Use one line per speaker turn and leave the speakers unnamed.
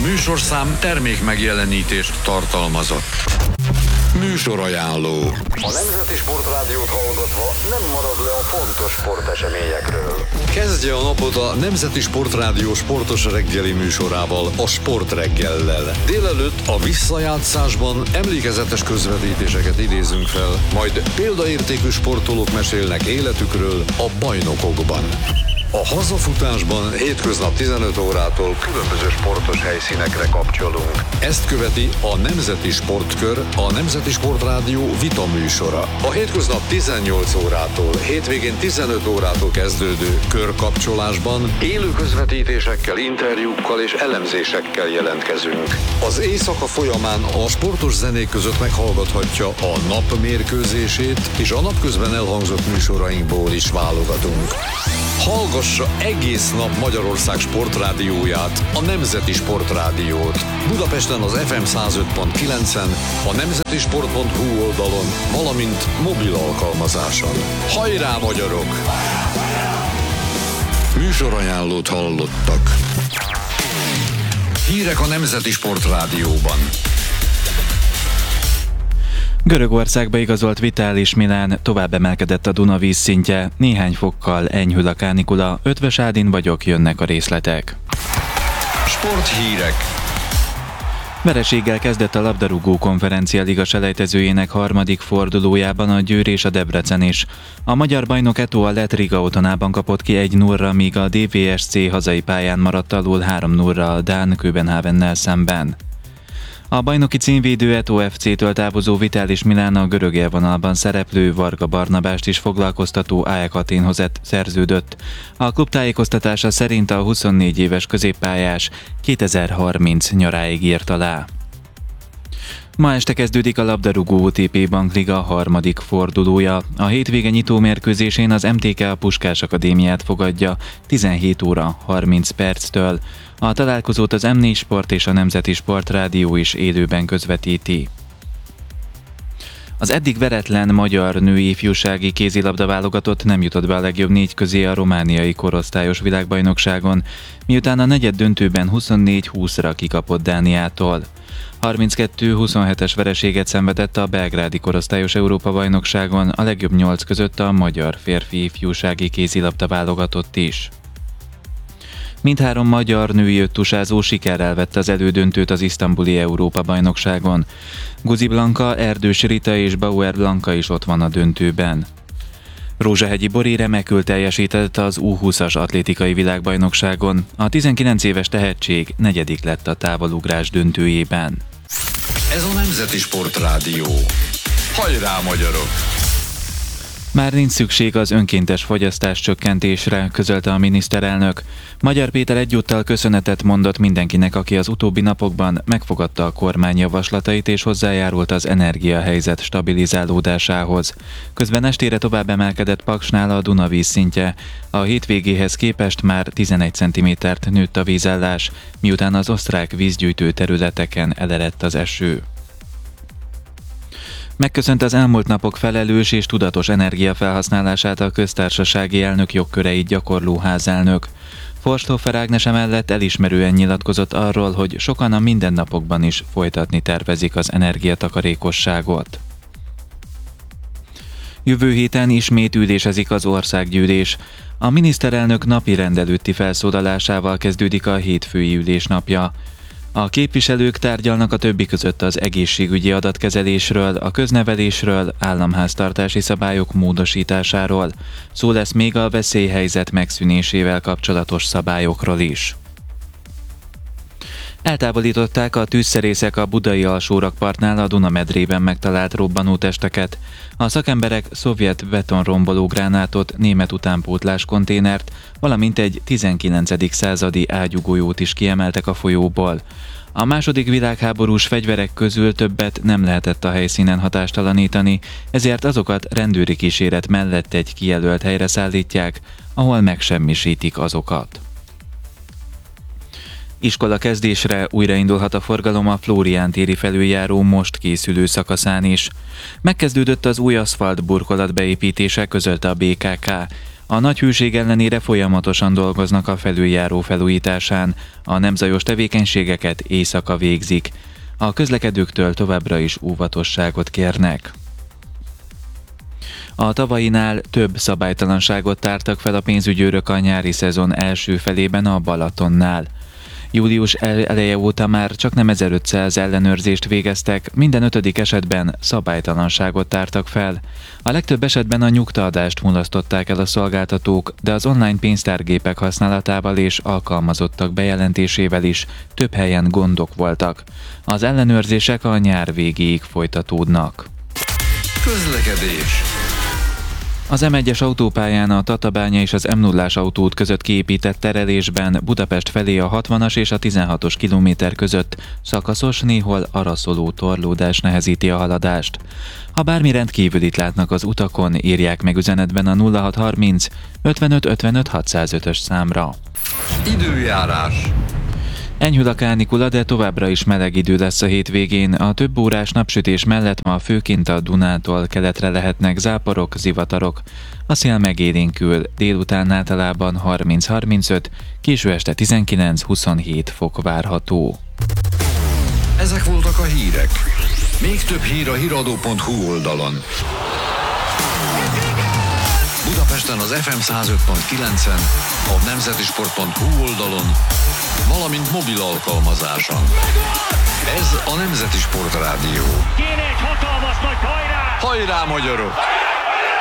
műsorszám termék megjelenítést tartalmazott. Műsorajánló.
A Nemzeti Sportrádiót hallgatva nem marad le a fontos sporteseményekről.
Kezdje a napot a Nemzeti Sportrádió sportos reggeli műsorával, a Sportreggellel. Délelőtt a visszajátszásban emlékezetes közvetítéseket idézünk fel, majd példaértékű sportolók mesélnek életükről a bajnokokban. A hazafutásban hétköznap 15 órától különböző sportos helyszínekre kapcsolunk. Ezt követi a Nemzeti Sportkör, a Nemzeti Sportrádió vita műsora. A hétköznap 18 órától, hétvégén 15 órától kezdődő körkapcsolásban élő közvetítésekkel, interjúkkal és elemzésekkel jelentkezünk. Az éjszaka folyamán a sportos zenék között meghallgathatja a nap mérkőzését, és a napközben elhangzott műsorainkból is válogatunk. Hallgassa egész nap Magyarország sportrádióját, a Nemzeti Sportrádiót. Budapesten az FM 105.9-en, a nemzetisport.hu oldalon, valamint mobil alkalmazáson. Hajrá, magyarok! Műsorajánlót hallottak. Hírek a Nemzeti Sportrádióban.
Görögországba igazolt Vitalis Milán, tovább emelkedett a Duna vízszintje, néhány fokkal enyhül a kánikula, Ötvös Ádin vagyok, jönnek a részletek.
Sporthírek.
Vereséggel kezdett a labdarúgó konferencia liga selejtezőjének harmadik fordulójában a Győr és a Debrecen is. A magyar bajnok Eto a lett Riga otthonában kapott ki 1-0-ra, míg a DVSC hazai pályán maradt alul 3-0-ra a dán Köbenhavennel szemben. A bajnoki címvédő Eto FC-től távozó Vitalis Milán a görög élvonalban szereplő Varga Barnabást is foglalkoztató AEK Athénhoz szerződött. A klub tájékoztatása szerint a 24 éves középpályás 2030 nyaráig írt alá. Ma este kezdődik a labdarúgó OTP Bankliga harmadik fordulója. A hétvége nyitó mérkőzésén az MTK a Puskás Akadémiát fogadja 17 óra 30 perctől. A találkozót az M4 Sport és a Nemzeti Sportrádió is élőben közvetíti. Az eddig veretlen magyar női ifjúsági kézilabda válogatott nem jutott be a legjobb 4 közé a romániai korosztályos világbajnokságon, miután a negyed döntőben 24-20-ra kikapott Dániától. 32-27-es vereséget szenvedett a belgrádi korosztályos Európa-bajnokságon, a legjobb 8 között a magyar férfi ifjúsági kézilabda válogatott is. Mindhárom magyar női öttusázó sikerrel vette az elődöntőt az isztambuli Európa-bajnokságon. Guzi Blanka, Erdős Rita és Bauer Blanka is ott van a döntőben. Rózsahegyi Bori remekül teljesített az U20-as atlétikai világbajnokságon. A 19 éves tehetség negyedik lett a távolugrás döntőjében.
Ez a Nemzeti Sportrádió. Hajrá, magyarok!
Már nincs szükség az önkéntes fogyasztás csökkentésre, közölte a miniszterelnök. Magyar Péter egyúttal köszönetet mondott mindenkinek, aki az utóbbi napokban megfogadta a kormány javaslatait és hozzájárult az energiahelyzet stabilizálódásához. Közben estére tovább emelkedett Paksnál a Duna vízszintje. A hétvégéhez képest már 11 cm-t nőtt a vízállás, miután az osztrák vízgyűjtő területeken elerett az eső. Megköszönt az elmúlt napok felelős és tudatos energiafelhasználását a köztársasági elnök jogköreit gyakorló házelnök. Forsthofer Ágnes emellett elismerően nyilatkozott arról, hogy sokan a mindennapokban is folytatni tervezik az energiatakarékosságot. Jövő héten ismét ülésezik az országgyűlés. A miniszterelnök napi rendelőtti felszólalásával kezdődik a hétfői ülés napja. A képviselők tárgyalnak a többi között az egészségügyi adatkezelésről, a köznevelésről, államháztartási szabályok módosításáról. Szó lesz még a veszélyhelyzet megszűnésével kapcsolatos szabályokról is. Eltávolították a tűzszerészek a budai alsórakpartnál a Duna-medrében megtalált robbanótesteket. A szakemberek szovjet betonromboló gránátot, német utánpótlás konténert, valamint egy 19. századi ágyúgolyót is kiemeltek a folyóból. A második világháborús fegyverek közül többet nem lehetett a helyszínen hatástalanítani, ezért azokat rendőri kíséret mellett egy kijelölt helyre szállítják, ahol megsemmisítik azokat. Iskola kezdésre újraindulhat a forgalom a Flórián téri felüljáró most készülő szakaszán is. Megkezdődött az új aszfalt burkolat beépítése, közölte a BKK. A nagy hőség ellenére folyamatosan dolgoznak a felüljáró felújításán, a nem zajos tevékenységeket éjszaka végzik. A közlekedőktől továbbra is óvatosságot kérnek. A tavainál több szabálytalanságot tártak fel a pénzügyőrök a nyári szezon első felében a Balatonnál. Július eleje óta már csaknem 1500 ellenőrzést végeztek, minden 5. esetben szabálytalanságot tártak fel. A legtöbb esetben a nyugtaadást mulasztották el a szolgáltatók, de az online pénztárgépek használatával és alkalmazottak bejelentésével is több helyen gondok voltak. Az ellenőrzések a nyár végéig folytatódnak.
Közlekedés.
Az M1-es autópályán a Tatabánya és az M0-ás autóút között kiépített terelésben Budapest felé a 60-as és a 16-os kilométer között szakaszos, néhol araszoló torlódás nehezíti a haladást. Ha bármi rendkívülit látnak az utakon, írják meg üzenetben a 0630 55 55 605-ös számra.
Időjárás.
Enyhül a kánikula, de továbbra is meleg idő lesz a hétvégén. A több órás napsütés mellett ma főként a Dunától keletre lehetnek záporok, zivatarok. A szél megélénkül, délután általában 30-35, késő este 19-27 fok várható.
Ezek voltak a hírek. Még több hír a hiradó.hu oldalon. Budapesten az FM 105.9-en, a nemzetisport.hu oldalon, valamint mobil alkalmazáson. Ez a Nemzeti Sport Rádió.
Kéne egy hatalmas nagy hajrá!
Hajrá, magyarok!